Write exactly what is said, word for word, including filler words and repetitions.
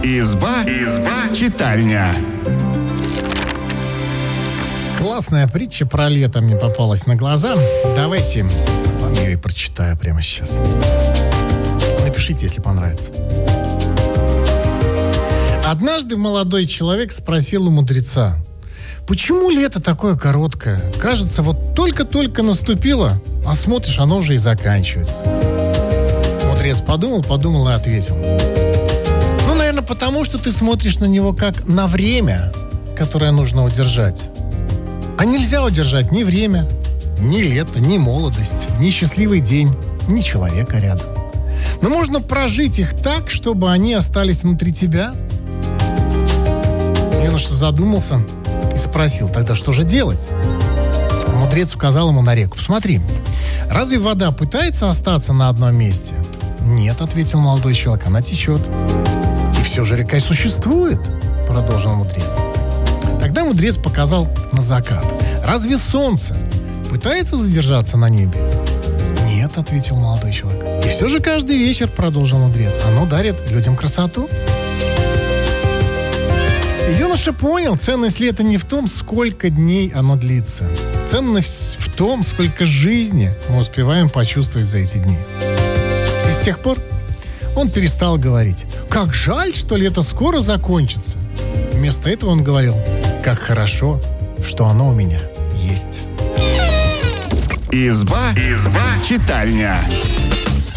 Изба, изба, читальня. Классная притча про лето мне попалась на глаза. Давайте вам ее и прочитаю прямо сейчас. Напишите, если понравится. Однажды молодой человек спросил у мудреца: почему лето такое короткое? Кажется, вот только-только наступило, а смотришь, оно уже и заканчивается. Мудрец подумал, подумал и ответил: ну, наверное, потому что ты смотришь на него как на время, которое нужно удержать. А нельзя удержать ни время, ни лето, ни молодость, ни счастливый день, ни человека рядом. Но можно прожить их так, чтобы они остались внутри тебя. Юноша задумался и спросил: тогда что же делать? Мудрец указал ему на реку. Посмотри, разве вода пытается остаться на одном месте? Нет, ответил молодой человек, она течет. И все же река и существует, продолжил мудрец. Тогда мудрец показал на закат. Разве солнце пытается задержаться на небе? Нет, ответил молодой человек. И все же каждый вечер, продолжил мудрец, оно дарит людям красоту. И юноша понял, ценность лета не в том, сколько дней оно длится. Ценность в том, сколько жизни мы успеваем почувствовать за эти дни. И с тех пор он перестал говорить: как жаль, что лето скоро закончится. Вместо этого он говорил: как хорошо, что оно у меня есть. Изба, изба, читальня.